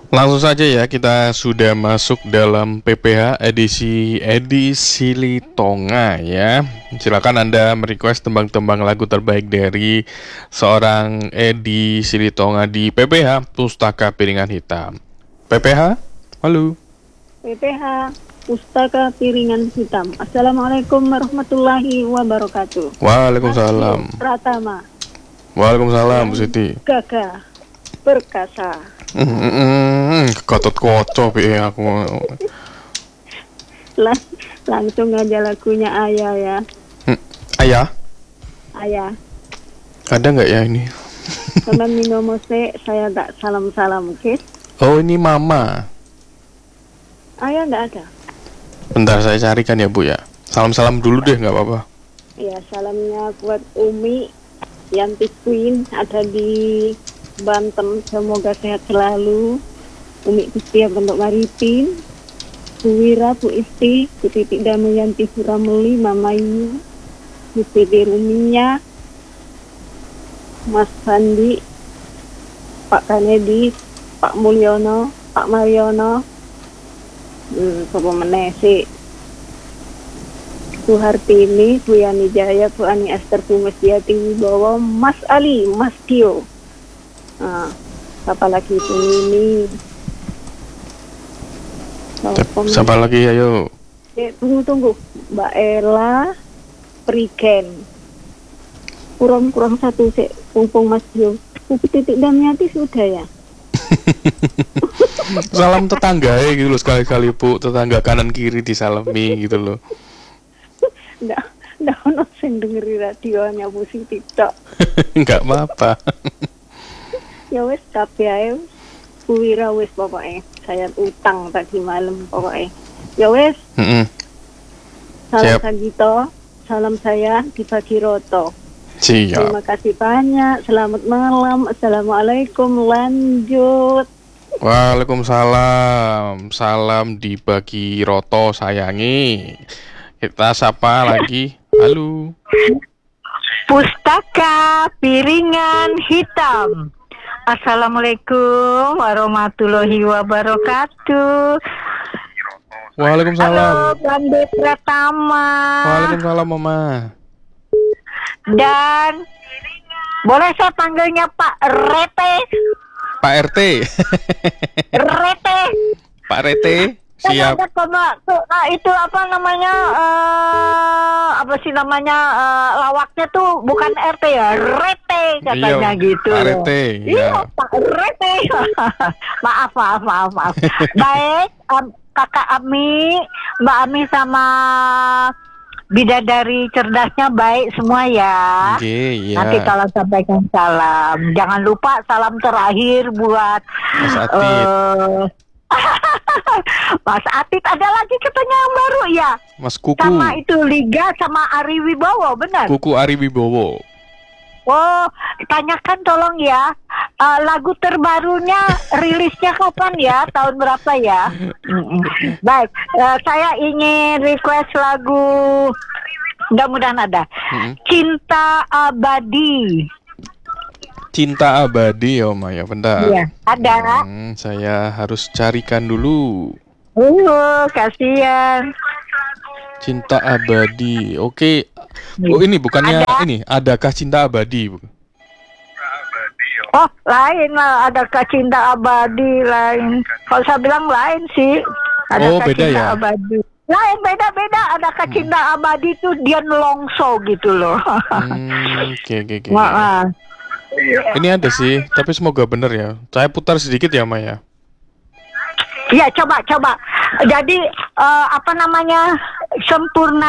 Langsung saja ya, kita sudah masuk dalam PPH edisi Litonga ya. Silakan Anda merequest tembang-tembang lagu terbaik dari seorang Edi Silitonga di PPH Pustaka Piringan Hitam. PPH, halo. PPH Pustaka Piringan Hitam. Assalamualaikum warahmatullahi wabarakatuh. Waalaikumsalam. Pratama. Waalaikumsalam Bu Siti. Gagah perkasa. Kotot kocok ya aku. Langsung aja lagunya Ayah ya. Ayah? Ayah. Ada nggak ya ini? Sama Minomose saya tak salam-salam, oke? Oh, ini Mama. Ayah nggak ada. Bentar saya carikan ya Bu ya. Salam-salam dulu deh, nggak apa-apa. Ya, salamnya buat Umi Yanti Queen ada di Banten, semoga sehat selalu. Umi Kustia Pondok Maritim, Bu Wira, Bu Isti, Bu Titik Damayanti Surameli, Mama Yu, Bu Siti Ruminya, Mas Sandi, Pak Kanedi, Pak Mulyono, Pak Mariono, Sopo Menesi, Bu Hartini, Bu Yani Jaya, Bu Ani Esther, Bu Mesdiati Wibowo, Mas Ali, Mas Dio. Siapa lagi itu ini? Siapa lagi ayo? Tunggu. Mbak Ella, Priken. Kurang satu sih, mumpung Mas Dio. Bu Titik Damiati sudah ya. Salam tetangga ya gitu loh, sekali-kali Bu, tetangga kanan kiri disalami gitu loh. Nggak ono sing dengeri radionya Bu Siti tok. Enggak apa-apa. Ya wes kabeh ae Bu Wira wes pokoknya. Saya utang tadi malam pokoknya. Ya wes. Salam Sagito, salam saya dibagi roto. Siap. Terima kasih banyak. Selamat malam. Assalamualaikum. Lanjut. Waalaikumsalam. Salam dibagi roto sayangi. Kita sapa lagi. Halo. Pustaka Piringan Hitam. Assalamualaikum warahmatullahi wabarakatuh. Waalaikumsalam. Halo, Bande Pratama. Waalaikumsalam, Mama. Dan boleh saya panggilnya Pak Rete? Pak RT. Rete. Pak Rete. Siap. Itu apa namanya? Apa sih namanya? Lawaknya tuh bukan RT ya, Rete katanya iya, gitu. Pak Rete. Iya, Pak Rete. maaf. Baik, Kakak Ami, Mbak Ami sama bidadari cerdasnya baik semua ya. Iya. Nanti kalau sampaikan salam, jangan lupa salam terakhir buat Mas Atit. Mas Atit ada lagi katanya yang baru ya. Mas Kuku. Sama itu Liga sama Ari Wibowo, benar? Kuku Ari Wibowo. Oh, tanyakan tolong ya. Lagu terbarunya rilisnya kapan ya? Tahun berapa ya? Baik, saya ingin request lagu, mudah-mudahan ada. Cinta Abadi. Cinta Abadi ya, Maya. Bentar. Iya, ada. Saya harus carikan dulu. Kasihan. Cinta Abadi. Oke. Oh, ini bukannya ada. Ini. Adakah Cinta Abadi? Oh, lain lah. Adakah Cinta Abadi lain. Kalau saya bilang lain sih. Adakah beda Cinta ya? Abadi. Lain, beda-beda. Adakah Cinta Abadi itu dia nelongso gitu loh. Oke. Maaf. Ini ada sih, tapi semoga benar ya. Saya putar sedikit ya, Maya. Iya, coba. Jadi apa namanya, sempurna